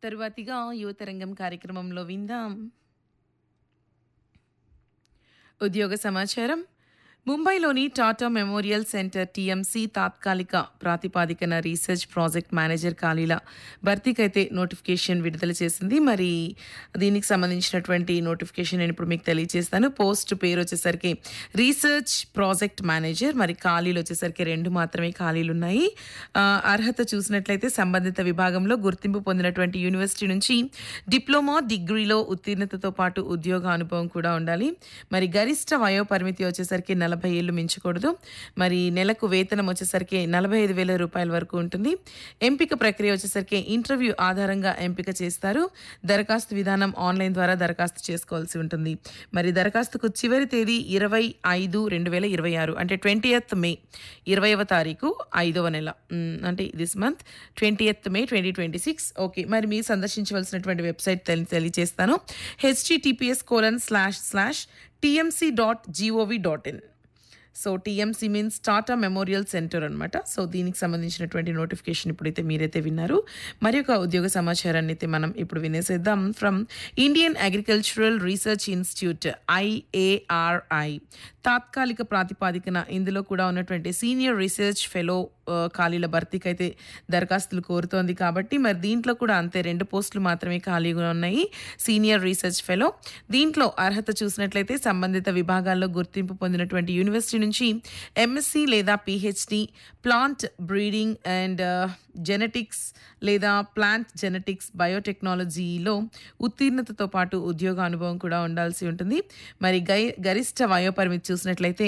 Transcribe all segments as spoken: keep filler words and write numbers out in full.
తరువాతిగా యువతరంగం కార్యక్రమంలో విందాం ఉద్యోగ సమాచారం. ముంబైలోని టాటా మెమోరియల్ సెంటర్ టీఎంసీ తాత్కాలిక ప్రాతిపాదికన రీసెర్చ్ ప్రాజెక్ట్ మేనేజర్ ఖాళీల భర్తీకైతే నోటిఫికేషన్ విడుదల చేసింది. మరి దీనికి సంబంధించినటువంటి నోటిఫికేషన్ నేను ఇప్పుడు మీకు తెలియజేస్తాను. పోస్ట్ పేరు వచ్చేసరికి రీసెర్చ్ ప్రాజెక్ట్ మేనేజర్. మరి ఖాళీలు వచ్చేసరికి రెండు మాత్రమే ఖాళీలు ఉన్నాయి. ఆ, అర్హత చూసినట్లయితే సంబంధిత విభాగంలో గుర్తింపు పొందినటువంటి యూనివర్సిటీ నుంచి డిప్లొమా డిగ్రీలో ఉత్తీర్ణతతో పాటు ఉద్యోగ అనుభవం కూడా ఉండాలి. మరి గరిష్ట వయో పరిమితి వచ్చేసరికి నలభై ఏళ్ళు మించకూడదు. మరి నెలకు వేతనం వచ్చేసరికి నలభై ఐదు వేల రూపాయల వరకు ఉంటుంది. ఎంపిక ప్రక్రియ వచ్చేసరికి ఇంటర్వ్యూ ఆధారంగా ఎంపిక చేస్తారు. దరఖాస్తు విధానం ఆన్లైన్ ద్వారా దరఖాస్తు చేసుకోవాల్సి ఉంటుంది. మరి దరఖాస్తుకు చివరి తేదీ ఇరవై ఐదు రెండు వేల ఇరవై ఆరు అంటే ట్వంటీయత్ మే ఇరవైవ తారీఖు ఐదవ నెల ఉమ్, అంటే this month twentieth May twenty twenty six okay. మరి మీరు సందర్శించవలసినటువంటి వెబ్సైట్ తెలి తెలియజేస్తాను HTTPS colon slash slash TMC dot GOV dot in. So TMC means Tata memorial centre అనమాట. సో దీనికి సంబంధించినటువంటి నోటిఫికేషన్ ఇప్పుడైతే మీరైతే విన్నారు. మరి ఒక ఉద్యోగ సమాచారాన్ని అయితే మనం ఇప్పుడు వినేసేద్దాం. From Indian agricultural research institute IARI తాత్కాలిక ప్రాతిపాదికన ఇందులో కూడా ఉన్నటువంటి సీనియర్ రీసెర్చ్ ఫెలో ఖాళీల భర్తీకి అయితే దరఖాస్తులు కోరుతోంది. కాబట్టి మరి దీంట్లో కూడా అంతే రెండు పోస్టులు మాత్రమే ఖాళీగా ఉన్నాయి. సీనియర్ రీసెర్చ్ ఫెలో దీంట్లో అర్హత చూసినట్లయితే సంబంధిత విభాగాల్లో గుర్తింపు పొందినటువంటి యూనివర్సిటీ నుంచి ఎంఎస్సి లేదా PhD plant breeding and genetics లేదా ప్లాంట్ జెనెటిక్స్ బయోటెక్నాలజీలో ఉత్తీర్ణతతో పాటు ఉద్యోగ అనుభవం కూడా ఉండాల్సి ఉంటుంది. మరి గై గరిష్ట వయోపరిమితి చూసినట్లయితే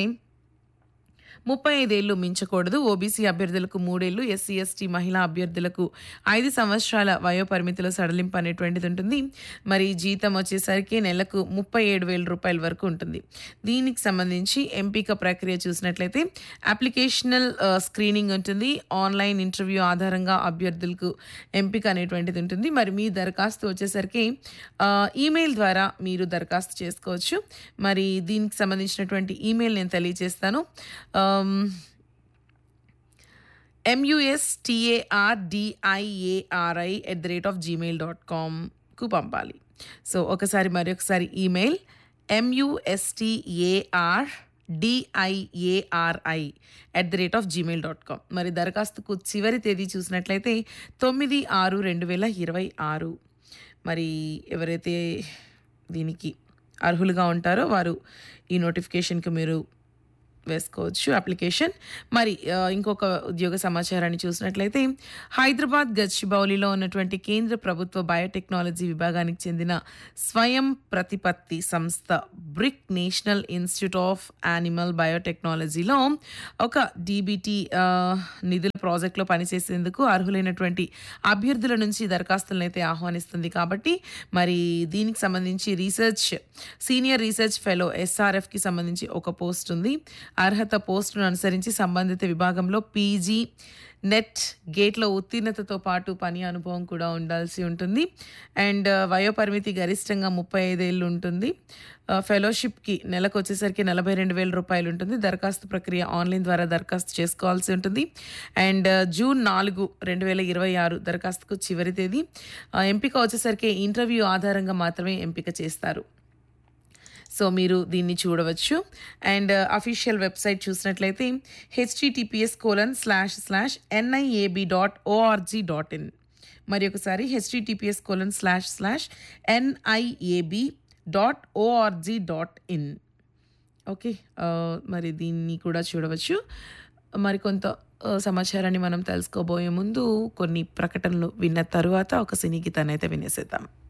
ముప్పై ఐదేళ్లు మించకూడదు. ఓబీసీ అభ్యర్థులకు మూడేళ్లు, ఎస్సీ ఎస్టీ మహిళా అభ్యర్థులకు ఐదు సంవత్సరాల వయో పరిమితిలో సడలింపు అనేటువంటిది ఉంటుంది. మరి జీతం వచ్చేసరికి నెలకు ముప్పై ఏడు వేల రూపాయల వరకు ఉంటుంది. దీనికి సంబంధించి ఎంపిక ప్రక్రియ చూసినట్లయితే అప్లికేషనల్ స్క్రీనింగ్ ఉంటుంది. ఆన్లైన్ ఇంటర్వ్యూ ఆధారంగా అభ్యర్థులకు ఎంపిక అనేటువంటిది ఉంటుంది. మరి మీ దరఖాస్తు వచ్చేసరికి ఈమెయిల్ ద్వారా మీరు దరఖాస్తు చేసుకోవచ్చు. మరి దీనికి సంబంధించినటువంటి ఈమెయిల్ నేను తెలియజేస్తాను. ఎంయుఎస్టిఏఆర్డిఐఏఆర్ఐ at the rate of Gmail dot కామ్కు పంపాలి. సో ఒకసారి మరి ఒకసారి email ఎంయుఎస్టిఏఆర్ డిఐఏఆర్ఐ at the rate of Gmail dot com. మరి దరఖాస్తుకు చివరి తేదీ చూసినట్లయితే తొమ్మిది ఆరు రెండు వేల ఇరవై ఆరు. మరి ఎవరైతే దీనికి అర్హులుగా ఉంటారో వారు ఈ నోటిఫికేషన్కి మీరు వేసుకోవచ్చు అప్లికేషన్. మరి ఇంకొక ఉద్యోగ సమాచారాన్ని చూసినట్లయితే హైదరాబాద్ గచ్చిబౌలిలో ఉన్నటువంటి కేంద్ర ప్రభుత్వ బయోటెక్నాలజీ విభాగానికి చెందిన స్వయం ప్రతిపత్తి సంస్థ brick national institute of animal బయోటెక్నాలజీలో ఒక డీబీటీ నిధుల ప్రాజెక్టులో పనిచేసేందుకు అర్హులైనటువంటి అభ్యర్థుల నుంచి దరఖాస్తులను అయితే ఆహ్వానిస్తుంది. కాబట్టి మరి దీనికి సంబంధించి రీసెర్చ్ సీనియర్ రీసెర్చ్ ఫెలో ఎస్ఆర్ఎఫ్కి సంబంధించి ఒక పోస్ట్ ఉంది. అర్హత పోస్టును అనుసరించి సంబంధిత విభాగంలో పీజీ నెట్ గేట్లో ఉత్తీర్ణతతో పాటు పని అనుభవం కూడా ఉండాల్సి ఉంటుంది. అండ్ వయోపరిమితి గరిష్టంగా ముప్పై ఐదేళ్ళు ఉంటుంది. ఫెలోషిప్కి నెలకు వచ్చేసరికి నలభై రెండు వేల రూపాయలు ఉంటుంది. దరఖాస్తు ప్రక్రియ ఆన్లైన్ ద్వారా దరఖాస్తు చేసుకోవాల్సి ఉంటుంది. అండ్ జూన్ నాలుగు రెండు వేల ఇరవై ఆరు దరఖాస్తుకు చివరి తేదీ. ఎంపిక వచ్చేసరికి ఇంటర్వ్యూ ఆధారంగా మాత్రమే ఎంపిక చేస్తారు. సో మీరు దీన్ని చూడవచ్చు. అండ్ అఫీషియల్ వెబ్సైట్ చూసినట్లయితే HTTPS colon slash slash NIAB dot ORG dot in. మరి ఒకసారి HTTPS colon slash slash NIAB dot ORG dot in. Okay, మరి దీన్ని కూడా చూడవచ్చు. మరి కొంత సమాచారాన్ని మనం తెలుసుకోబోయే ముందు కొన్ని ప్రకటనలు విన్న తరువాత ఒక సినీ గీతాన్ని అయితే వినేసేద్దాం.